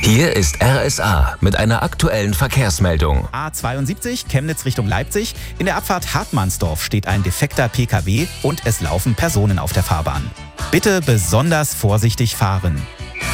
Hier ist RSA mit einer aktuellen Verkehrsmeldung. A72 Chemnitz Richtung Leipzig. In der Abfahrt Hartmannsdorf steht ein defekter PKW und es laufen Personen auf der Fahrbahn. Bitte besonders vorsichtig fahren.